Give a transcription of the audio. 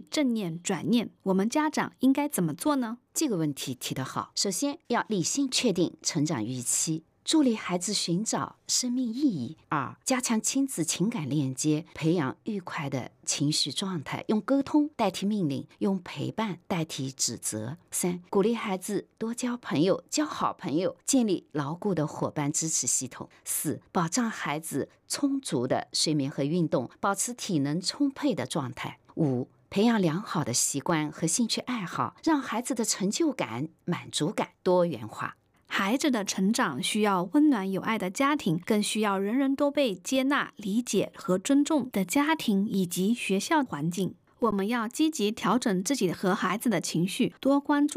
正念、转念，我们家长应该怎么做呢？ 这个问题提得好，首先要理性确定成长预期，助力孩子寻找生命意义。二，加强亲子情感链接，培养愉快的情绪状态，用沟通代替命令，用陪伴代替指责。三，鼓励孩子多交朋友，交好朋友，建立牢固的伙伴支持系统。四，保障孩子充足的睡眠和运动，保持体能充沛的状态。五，培养良好的习惯和兴趣爱好，让孩子的成就感、满足感多元化。 孩子的成长需要温暖有爱的家庭，更需要人人都被接纳、理解和尊重的家庭以及学校环境。我们要积极调整自己和孩子的情绪，多关注